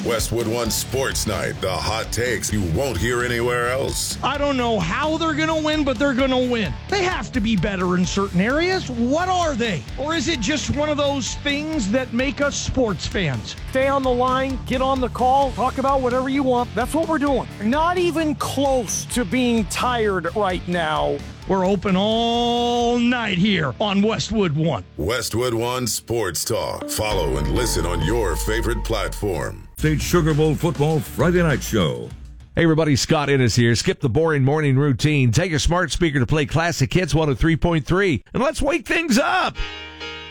Westwood One Sports Night, the hot takes you won't hear anywhere else. I don't know how they're going to win, but they're going to win. They have to be better in certain areas. What are they? Or is it just one of those things that make us sports fans? Stay on the line, get on the call, talk about whatever you want. That's what we're doing. Not even close to being tired right now. We're open all night here on Westwood One. Westwood One Sports Talk. Follow and listen on your favorite platform. State Sugar Bowl Football Friday Night Show. Hey everybody, Scott Ennis here. Skip the boring morning routine. Take a smart speaker to play classic hits 103.3 and let's wake things up.